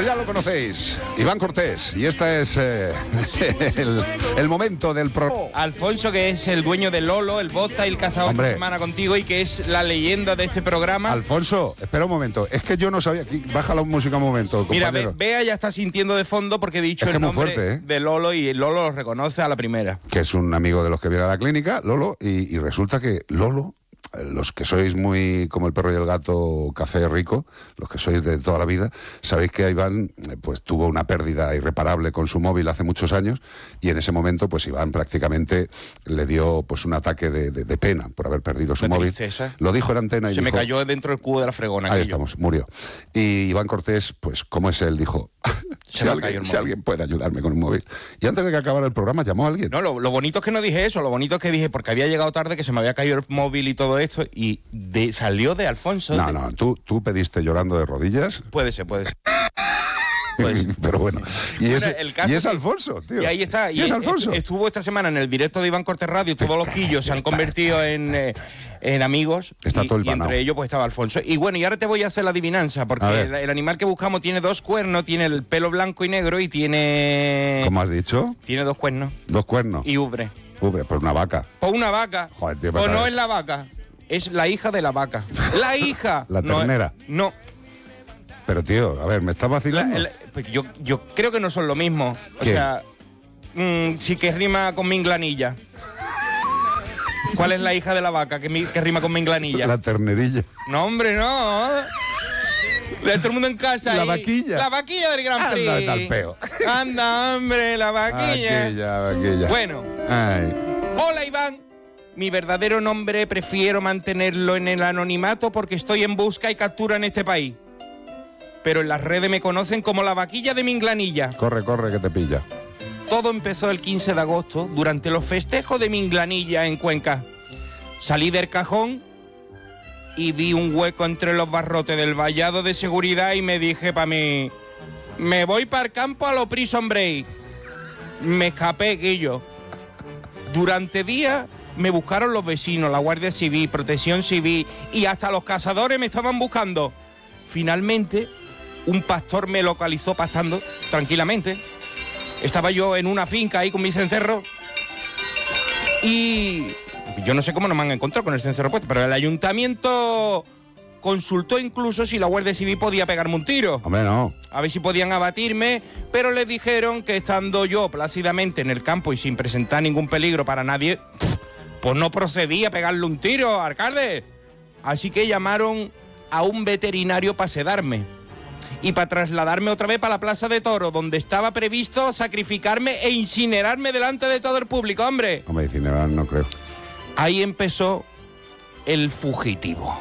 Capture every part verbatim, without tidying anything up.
ya lo conocéis, Iván Cortés, y este es eh, el, el momento del pro. Alfonso, que es el dueño de Lolo, el vodka y el cazador esta semana contigo, y que es la leyenda de este programa. Alfonso, espera un momento, es que yo no sabía, baja la música un momento, compañero. Mira, Bea ya está sintiendo de fondo porque he dicho es que el nombre fuerte, ¿eh? de Lolo, y Lolo lo reconoce a la primera. Que es un amigo de los que viene a la clínica, Lolo, y, y resulta que Lolo, los que sois muy como el perro y el gato, café rico, los que sois de toda la vida, sabéis que Iván pues tuvo una pérdida irreparable con su móvil hace muchos años, y en ese momento pues Iván prácticamente le dio pues un ataque de, de, de pena por haber perdido su de móvil. Tristeza. Lo dijo en antena y Se dijo, me cayó dentro del cubo de la fregona. Ahí aquello. estamos, murió. Y Iván Cortés, pues como es él, dijo, si, alguien, si alguien puede ayudarme con un móvil. Y antes de que acabara el programa llamó a alguien. No, lo, lo bonito es que no dije eso, lo bonito es que dije, porque había llegado tarde, que se me había caído el móvil y todo esto, y de, salió de Alfonso. No, de... no, tú, tú pediste llorando de rodillas. Puede ser, puede ser. Pues, pero bueno, y es, el caso y es que, Alfonso, tío. Y ahí está. Y, y es Alfonso. Estuvo esta semana en el directo de Iván Cortés Radio, todos los quillos se han convertido en, eh, en amigos. Está y, todo el y entre ellos pues estaba Alfonso. Y bueno, y ahora te voy a hacer la adivinanza, porque el, el animal que buscamos tiene dos cuernos, tiene el pelo blanco y negro y tiene... ¿Cómo has dicho? Tiene dos cuernos. Dos cuernos. Y ubre. Ubre, pues una vaca. Pues una vaca. Joder, tío. Pues no es la vaca, es la hija de la vaca. La hija. La ternera. No. no. Pero tío, a ver, ¿me estás vacilando? La, el, pues yo, yo creo que no son lo mismo. O ¿Qué? sea, mmm, sí que rima con minglanilla. ¿Cuál es la hija de la vaca que, mi, que rima con minglanilla? La ternerilla. No, hombre, no. De todo el mundo en casa. La y... vaquilla. La vaquilla del Gran Prix. Anda, tal peo. Anda, hombre, la vaquilla. Vaquilla, vaquilla. Bueno. Ay. Hola, Iván. Mi verdadero nombre prefiero mantenerlo en el anonimato porque estoy en busca y captura en este país. Pero en las redes me conocen como la vaquilla de Minglanilla. Corre, corre, que te pilla. Todo empezó el quince de agosto, durante los festejos de Minglanilla en Cuenca. Salí del cajón y vi un hueco entre los barrotes del vallado de seguridad y me dije para mí, me voy para el campo a lo Prison Break. Me escapé, Guillo. Durante días me buscaron los vecinos, la Guardia Civil, Protección Civil y hasta los cazadores me estaban buscando. Finalmente, un pastor me localizó pastando tranquilamente. Estaba yo en una finca ahí con mi cencerro y yo no sé cómo no me han encontrado con el cencerro puesto, pero el ayuntamiento consultó incluso si la Guardia Civil podía pegarme un tiro. Hombre, no. A ver si podían abatirme, pero les dijeron que estando yo plácidamente en el campo y sin presentar ningún peligro para nadie, pues no procedía a pegarle un tiro, alcalde. Así que llamaron a un veterinario para sedarme y para trasladarme otra vez para la Plaza de Toros, donde estaba previsto sacrificarme e incinerarme delante de todo el público, hombre. Hombre, incinerar no creo. Ahí empezó el fugitivo.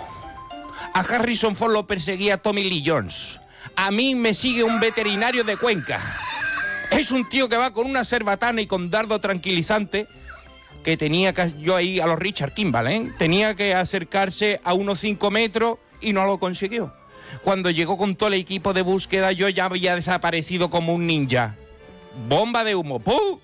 A Harrison Ford lo perseguía Tommy Lee Jones. A mí me sigue un veterinario de Cuenca. Es un tío que va con una cerbatana y con dardo tranquilizante, que tenía que, yo ahí a los Richard Kimball, ¿eh? Tenía que acercarse a unos cinco metros y no lo consiguió. Cuando llegó con todo el equipo de búsqueda, yo ya había desaparecido como un ninja. Bomba de humo, ¡pum!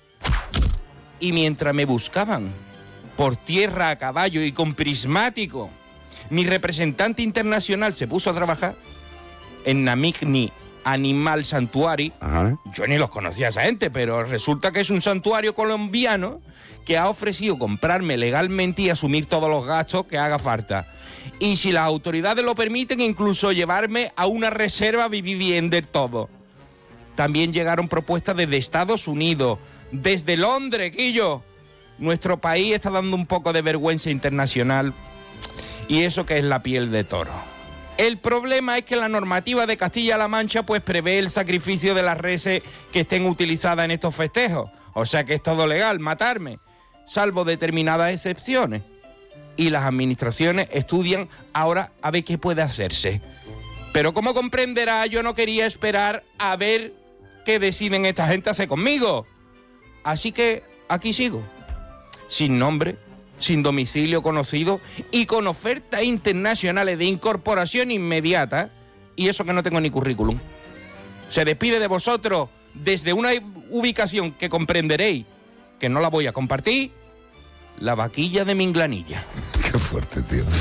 Y mientras me buscaban por tierra, a caballo y con prismático, mi representante internacional se puso a trabajar en Namigni Animal Sanctuary. Ajá. Yo ni los conocía a esa gente, pero resulta que es un santuario colombiano que ha ofrecido comprarme legalmente y asumir todos los gastos que haga falta. Y si las autoridades lo permiten, incluso llevarme a una reserva vivienda todo. También llegaron propuestas desde Estados Unidos, desde Londres, Guillo. Nuestro país está dando un poco de vergüenza internacional. Y eso que es la piel de toro. El problema es que la normativa de Castilla-La Mancha pues prevé el sacrificio de las reses que estén utilizadas en estos festejos. O sea que es todo legal, matarme, salvo determinadas excepciones. Y las administraciones estudian ahora a ver qué puede hacerse. Pero como comprenderá, yo no quería esperar a ver qué deciden esta gente hacer conmigo. Así que aquí sigo, sin nombre, sin domicilio conocido y con ofertas internacionales de incorporación inmediata, y eso que no tengo ni currículum. Se despide de vosotros desde una ubicación que comprenderéis que no la voy a compartir, la vaquilla de Minglanilla. Qué fuerte, tío.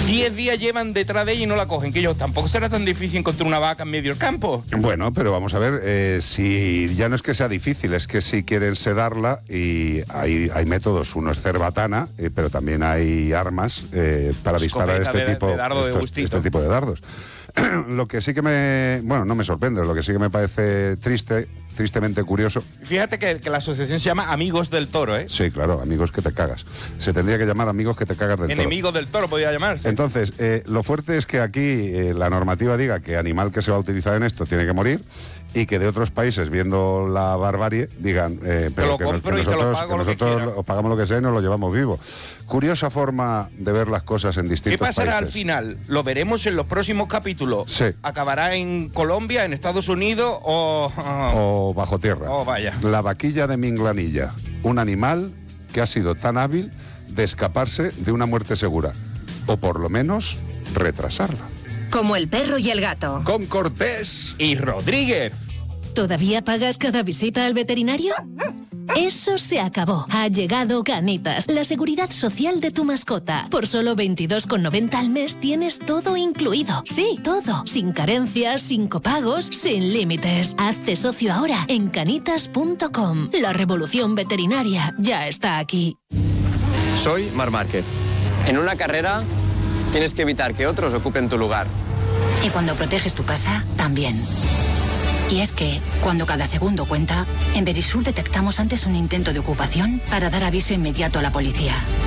Diez días llevan detrás de ella y no la cogen, que ellos tampoco será tan difícil encontrar una vaca en medio del campo. Bueno, pero vamos a ver, eh, si ya no es que sea difícil, es que si quieren sedarla, y hay, hay métodos, uno es cerbatana, eh, pero también hay armas eh, para disparar este, de, tipo, de dardo estos, de este tipo de dardos. Lo que sí que me, bueno, no me sorprende, lo que sí que me parece triste, tristemente curioso. Fíjate que, que la asociación se llama Amigos del Toro, ¿eh? Sí, claro, amigos que te cagas. Se tendría que llamar amigos que te cagas del toro. Enemigos del toro podría llamarse. Entonces, eh, lo fuerte es que aquí eh, la normativa diga que animal que se va a utilizar en esto tiene que morir, y que de otros países, viendo la barbarie, digan, eh, pero que, nos, que nosotros, que nosotros lo pagamos lo que sea y nos lo llevamos vivo. Curiosa forma de ver las cosas en distintos países. ¿Qué pasará al final? ¿Lo veremos en los próximos capítulos? Sí. ¿Acabará en Colombia, en Estados Unidos o...? O bajo tierra. Oh, vaya. La vaquilla de Minglanilla, un animal que ha sido tan hábil de escaparse de una muerte segura, o por lo menos retrasarla. Como el perro y el gato. Con Cortés y Rodríguez. ¿Todavía pagas cada visita al veterinario? Eso se acabó. Ha llegado Canitas, la seguridad social de tu mascota. Por solo veintidós con noventa al mes tienes todo incluido. Sí, todo. Sin carencias, sin copagos, sin límites. Hazte socio ahora en canitas punto com. La revolución veterinaria ya está aquí. Soy Marc Márquez. En una carrera tienes que evitar que otros ocupen tu lugar. Y cuando proteges tu casa, también. Y es que, cuando cada segundo cuenta, en Verisur detectamos antes un intento de ocupación para dar aviso inmediato a la policía.